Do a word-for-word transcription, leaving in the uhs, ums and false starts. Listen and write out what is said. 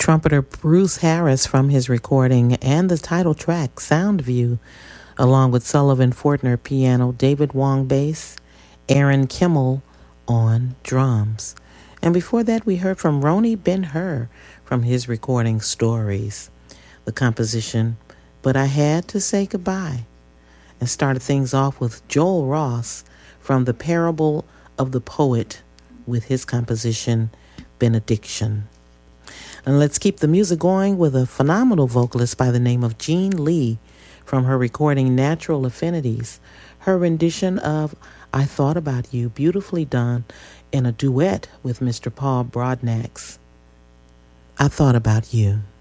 trumpeter Bruce Harris from his recording and the title track, Sound View, along with Sullivan Fortner piano, David Wong bass, Aaron Kimmel on drums. And before that, we heard from Roni Ben-Hur from his recording Stories, the composition But I Had to Say Goodbye, and started things off with Joel Ross from The Parable of the Poet with his composition Benediction. And let's keep the music going with a phenomenal vocalist by the name of Jean Lee from her recording Natural Affinities. Her rendition of I Thought About You, beautifully done in a duet with Mister Paul Broadnax. I Thought About You.